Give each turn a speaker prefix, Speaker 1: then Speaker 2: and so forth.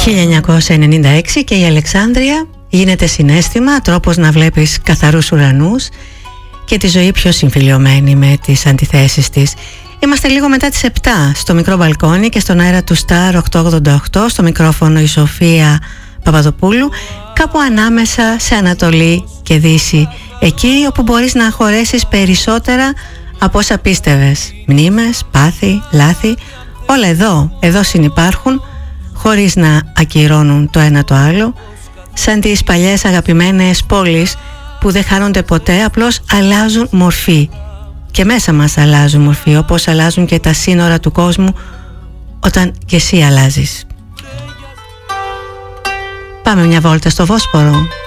Speaker 1: 1996 και η Αλεξάνδρεια γίνεται συναίσθημα, τρόπος να βλέπεις καθαρούς ουρανούς και τη ζωή πιο συμφιλιωμένη με τις αντιθέσεις της. Είμαστε λίγο μετά τις 7 στο μικρό μπαλκόνι και στον αέρα του Star 888, στο μικρόφωνο η Σοφία Παπαδοπούλου, κάπου ανάμεσα σε Ανατολή και Δύση, εκεί όπου μπορείς να χωρέσεις περισσότερα από όσα πίστευες. Μνήμες, πάθη, λάθη, όλα εδώ συνυπάρχουν, χωρίς να ακυρώνουν το ένα το άλλο, σαν τις παλιές αγαπημένες πόλεις που δεν χάνονται ποτέ, απλώς αλλάζουν μορφή. Και μέσα μας αλλάζουν μορφή, όπως αλλάζουν και τα σύνορα του κόσμου όταν και εσύ αλλάζεις. Πάμε μια βόλτα στο Βόσπορο.